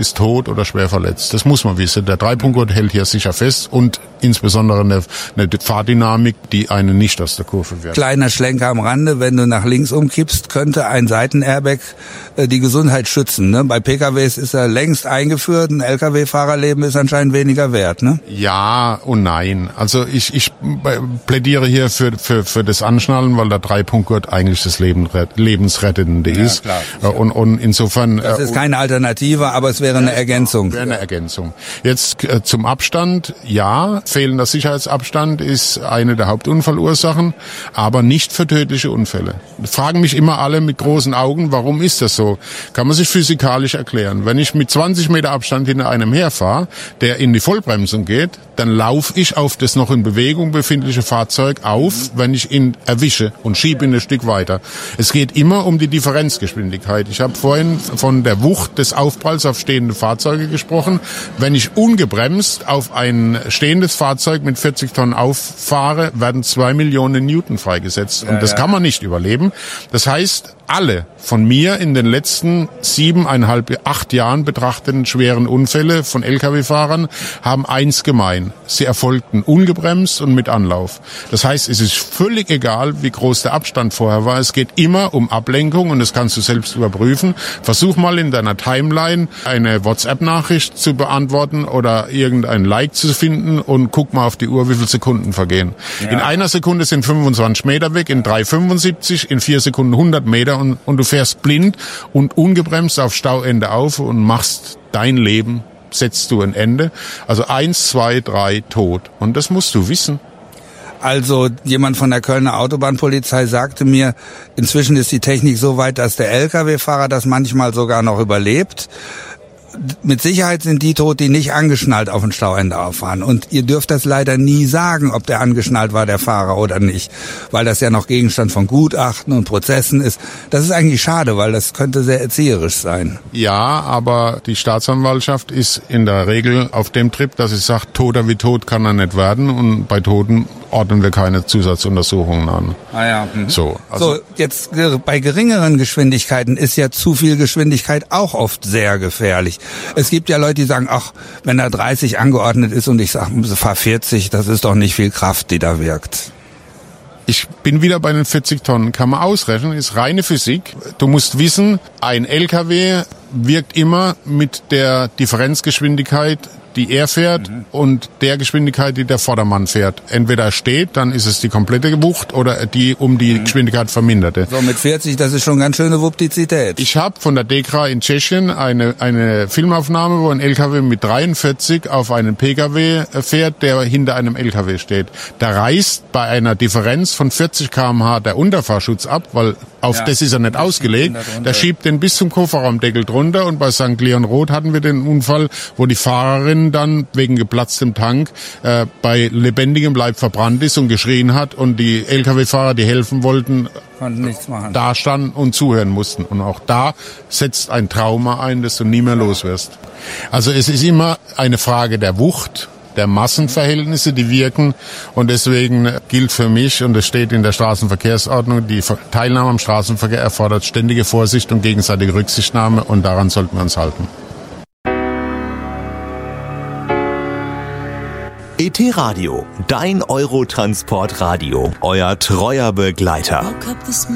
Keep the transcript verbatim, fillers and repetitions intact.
ist tot oder schwer verletzt. Das muss man wissen. Der Dreipunktgurt hält hier sicher fest und insbesondere eine, eine Fahrdynamik, die einen nicht aus der Kurve wirft. Kleiner Schlenker am Rande, wenn du nach links umkippst, könnte ein Seitenairbag äh, die Gesundheit schützen. Ne? Bei P K Ws ist er längst eingeführt, ein L K W-Fahrerleben ist anscheinend weniger wert. Ne? Ja und nein. Also ich, ich plädiere hier für, für, für das Anschnallen, weil der Dreipunktgurt eigentlich das Leben, Lebensrettende ja, ist. Klar, und, und insofern... Das ist keine Alternative, aber es wäre eine Ergänzung. Wäre eine Ergänzung. Jetzt äh, zum Abstand, ja, fehlender Sicherheitsabstand ist eine der Hauptunfallursachen, aber nicht für tödliche Unfälle. Fragen mich immer alle mit großen Augen, warum ist das so? Kann man sich physikalisch erklären. Wenn ich mit zwanzig Meter Abstand hinter einem herfahre, der in die Vollbremsung geht, dann laufe ich auf das noch in Bewegung befindliche Fahrzeug auf, wenn ich ihn erwische und schiebe ihn ein Stück weiter. Es geht immer um die Differenzgeschwindigkeit. Ich habe vorhin von der Wucht des Aufpralls auf stehende Fahrzeuge gesprochen. Wenn ich ungebremst auf ein stehendes Fahrzeug mit vierzig Tonnen auffahre, werden zwei Millionen Newton freigesetzt. Und das ja, ja. kann man nicht überleben. Das heißt, alle von mir in den letzten siebeneinhalb, acht Jahren betrachteten schweren Unfälle von L K W-Fahrern haben eins gemein. Sie erfolgten ungebremst und mit Anlauf. Das heißt, es ist völlig egal, wie groß der Abstand vorher war. Es geht immer um Ablenkung und das kannst du selbst überprüfen. Versuch mal in deiner Timeline eine WhatsApp-Nachricht zu beantworten oder irgendein Like zu finden und guck mal auf die Uhr, wie viele Sekunden vergehen. Ja. In einer Sekunde sind fünfundzwanzig Meter weg, in drei fünfundsiebzig, in vier Sekunden hundert Meter und, und du fährst blind und ungebremst auf Stauende auf und machst dein Leben, setzt du ein Ende. Also eins, zwei, drei, tot. Und das musst du wissen. Also jemand von der Kölner Autobahnpolizei sagte mir, inzwischen ist die Technik so weit, dass der L K W-Fahrer das manchmal sogar noch überlebt. Mit Sicherheit sind die tot, die nicht angeschnallt auf ein Stauende auffahren. Und ihr dürft das leider nie sagen, ob der angeschnallt war, der Fahrer, oder nicht. Weil das ja noch Gegenstand von Gutachten und Prozessen ist. Das ist eigentlich schade, weil das könnte sehr erzieherisch sein. Ja, aber die Staatsanwaltschaft ist in der Regel auf dem Trip, dass sie sagt, Toter wie tot kann er nicht werden. Und bei Toten ordnen wir keine Zusatzuntersuchungen an. Ah ja. Mhm. So, also so, jetzt bei geringeren Geschwindigkeiten ist ja zu viel Geschwindigkeit auch oft sehr gefährlich. Es gibt ja Leute, die sagen, ach, wenn da dreißig angeordnet ist und ich sage, fahr vierzig, das ist doch nicht viel Kraft, die da wirkt. Ich bin wieder bei den vierzig Tonnen. Kann man ausrechnen, ist reine Physik. Du musst wissen, ein L K W wirkt immer mit der Differenzgeschwindigkeit, die er fährt, mhm. und der Geschwindigkeit, die der Vordermann fährt. Entweder er steht, dann ist es die komplette Wucht, oder die um die mhm. Geschwindigkeit verminderte. So mit vierzig, das ist schon ganz schöne Wuptizität. Ich habe von der D E K R A in Tschechien eine eine Filmaufnahme, wo ein L K W mit dreiundvierzig auf einen P K W fährt, der hinter einem L K W steht. Da reißt bei einer Differenz von vierzig Kilometer pro Stunde der Unterfahrschutz ab, weil auf ja, das ist er nicht ausgelegt. Der schiebt den bis zum Kofferraumdeckel drunter, und bei Sankt Leon Roth hatten wir den Unfall, wo die Fahrerin dann wegen geplatztem Tank äh, bei lebendigem Leib verbrannt ist und geschrien hat, und die L K W-Fahrer, die helfen wollten, konnten nichts machen, da standen und zuhören mussten. Und auch da setzt ein Trauma ein, das du nie mehr los wirst. Also es ist immer eine Frage der Wucht, der Massenverhältnisse, die wirken, und deswegen gilt für mich, und es steht in der Straßenverkehrsordnung, die Teilnahme am Straßenverkehr erfordert ständige Vorsicht und gegenseitige Rücksichtnahme, und daran sollten wir uns halten. E T Radio, dein Eurotransport-Radio, euer treuer Begleiter.